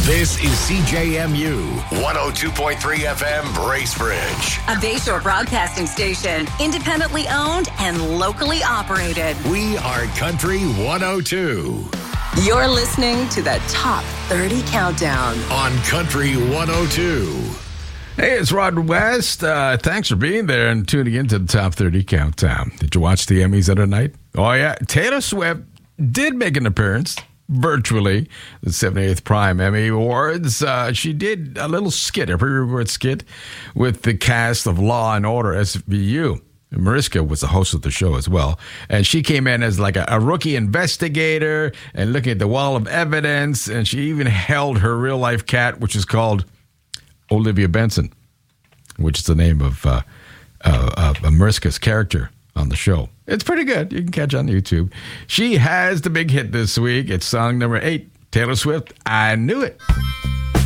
This is CJMU 102.3 FM Bracebridge. A Bayshore broadcasting station, independently owned and locally operated. We are Country 102. You're listening to the Top 30 Countdown On Country 102. Hey, it's Rod West. Thanks for being there and tuning in to the Top 30 Countdown. Did you watch the Emmys the other night? Oh, yeah. Taylor Swift did make an appearance, virtually, the 78th Prime Emmy Awards. She did a little skit, a pre-recorded skit, with the cast of Law & Order SVU. Mariska was the host of the show as well. And she came in as like a rookie investigator and looking at the wall of evidence. And she even held her real-life cat, which is called Olivia Benson, which is the name of Mariska's character on the show. It's pretty good. You can catch it on YouTube. She has the big hit this week. It's song number 8, Taylor Swift, I Knew It.